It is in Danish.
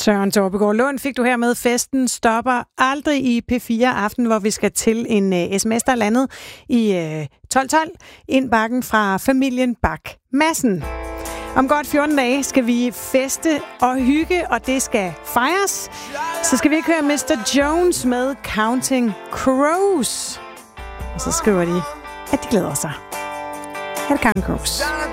Søren Torpegaard Lund fik du her med. Festen stopper aldrig i P4 Aften, hvor vi skal til en sms, der er landet i 1212. Indbakken fra familien Bak Madsen. Om godt 14 dage skal vi feste og hygge, og det skal fejres. Så skal vi ikke høre Mr. Jones med Counting Crows. Og så skriver de, at de glæder sig. Her er Counting Crows.